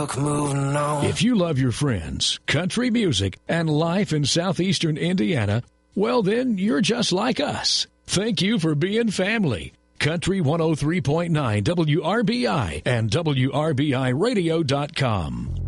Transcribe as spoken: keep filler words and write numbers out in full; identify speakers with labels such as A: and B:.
A: truck moving on.
B: If you love your friends, country music, and life in southeastern Indiana, well, then you're just like us. Thank you for being family. Country one oh three point nine W R B I and W R B I radio dot com.